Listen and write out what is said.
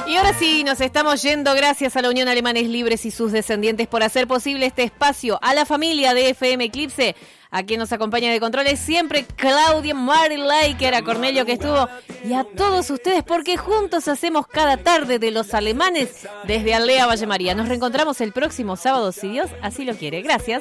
Y ahora sí, nos estamos yendo. Gracias a la Unión Alemanes Libres y sus descendientes por hacer posible este espacio. A la familia de FM Eclipse, a quien nos acompaña de controles siempre, Claudia Marileiker, a Cornelio que estuvo, y a todos ustedes, porque juntos hacemos cada tarde de los alemanes desde Aldea Valle María. Nos reencontramos el próximo sábado, si Dios así lo quiere. Gracias.